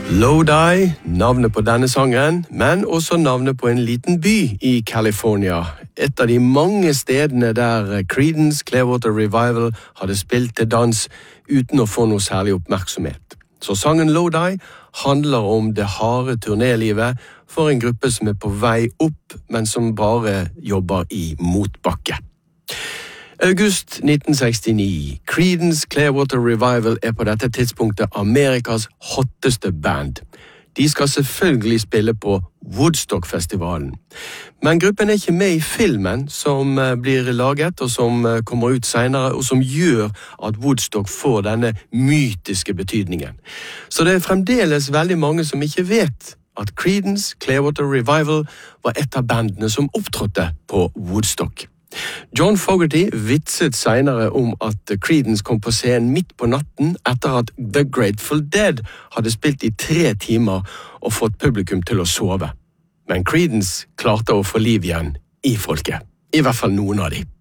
Lodi, navnet på denne sangen, men også navnet på en liten by i California. Et av de mange stedene der Creedence Clearwater Revival hadde spilt til dans uten å få noe særlig oppmerksomhet. Så sangen Lodi handler om det harde turnélivet for en gruppe som er på vei opp, men som bare jobber i motbakke. August 1969. Creedence Clearwater Revival er på dette tidspunktet Amerikas hotteste band. De skal selvfølgelig spille på Woodstock-festivalen. Men gruppen er ikke med i filmen som blir laget og som kommer ut senere, og som gjør at Woodstock får denne mytiske betydningen. Så det er fremdeles veldig mange som ikke vet at Creedence Clearwater Revival var et av bandene som opptrådte på Woodstock. John Fogerty vitset senere om at Creedence kom på scenen midt på natten etter at The Grateful Dead hadde spilt i 3 timer og fått publikum til å sove. Men Creedence klarte å få liv igjen i folket. I hvert fall noen av de.